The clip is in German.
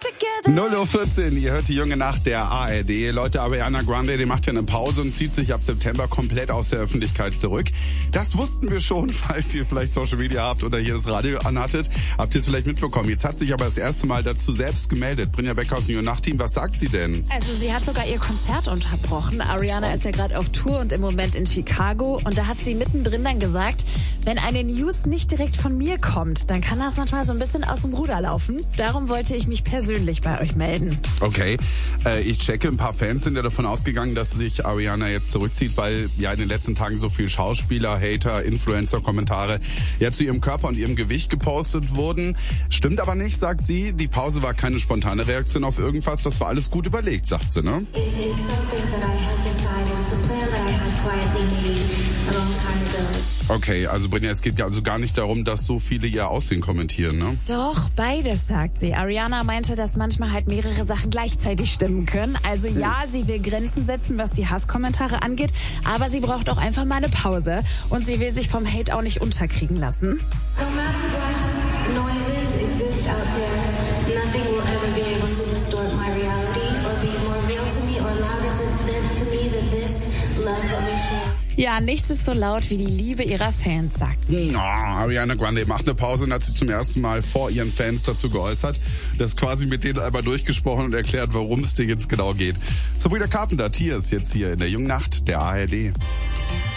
0:14 Uhr, ihr hört die junge Nacht der ARD. Leute, Ariana Grande, die macht ja eine Pause und zieht sich ab September komplett aus der Öffentlichkeit zurück. Das wussten wir schon, falls ihr vielleicht Social Media habt oder hier das Radio anhattet. Habt ihr es vielleicht mitbekommen. Jetzt hat sich aber das erste Mal dazu selbst gemeldet. Brinja Becker aus dem junge Nacht-Team, was sagt sie denn? Also sie hat sogar ihr Konzert unterbrochen. Ariana ist ja gerade auf Tour und im Moment in Chicago. Und da hat sie mittendrin dann gesagt, wenn eine News nicht direkt von mir kommt, dann kann das manchmal so ein bisschen aus dem Ruder laufen. Darum wollte ich mich persönlich bei euch melden. Okay, ich checke, ein paar Fans sind ja davon ausgegangen, dass sich Ariana jetzt zurückzieht, weil ja in den letzten Tagen so viel Schauspieler, Hater, Influencer-Kommentare ja zu ihrem Körper und ihrem Gewicht gepostet wurden. Stimmt aber nicht, sagt sie. Die Pause war keine spontane Reaktion auf irgendwas, das war alles gut überlegt, sagt sie, ne? Okay, also Brinja, es geht ja also gar nicht darum, dass so viele ihr Aussehen kommentieren, ne? Doch, beides, sagt sie. Ariana meinte, dass manchmal halt mehrere Sachen gleichzeitig stimmen können. Also ja, sie will Grenzen setzen, was die Hasskommentare angeht, aber sie braucht auch einfach mal eine Pause. Und sie will sich vom Hate auch nicht unterkriegen lassen. No matter what noises exist out there, nothing will ever be able to distort my reality or be more real to me or louder to me than this love that we share. Ja, nichts ist so laut wie die Liebe ihrer Fans, sagt sie. Oh, Ariana Grande macht eine Pause und hat sich zum ersten Mal vor ihren Fans dazu geäußert. Das quasi mit denen einmal durchgesprochen und erklärt, worum es dir jetzt genau geht. Sabrina Carpenter, Tears, jetzt hier in der jungen Nacht der ARD.